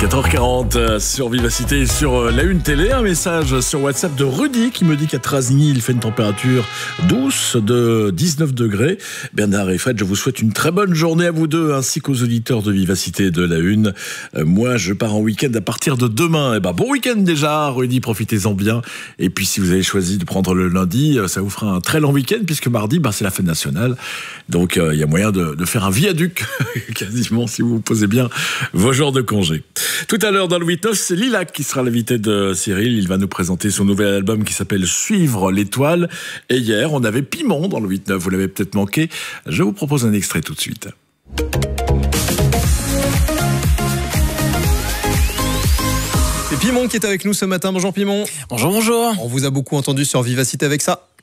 4h40 sur Vivacité et sur la Une Télé. Un message sur WhatsApp de Rudy qui me dit qu'à Trazegnies, il fait une température douce de 19 degrés. Bernard et Fred, je vous souhaite une très bonne journée à vous deux ainsi qu'aux auditeurs de Vivacité et de la Une. Moi, je pars en week-end à partir de demain. Bon week-end déjà, Rudy, profitez-en bien. Et puis, si vous avez choisi de prendre le lundi, ça vous fera un très long week-end puisque mardi, c'est la fête nationale. Donc, il y a moyen de faire un viaduc quasiment si vous vous posez bien vos jours de congé. Tout à l'heure dans le 8-9, c'est Lilac qui sera l'invité de Cyril. Il va nous présenter son nouvel album qui s'appelle Suivre l'étoile. Et hier, on avait Pimon dans le 8-9. Vous l'avez peut-être manqué. Je vous propose un extrait tout de suite. C'est Pimon qui est avec nous ce matin. Bonjour Pimon. Bonjour. On vous a beaucoup entendu sur Vivacité avec ça.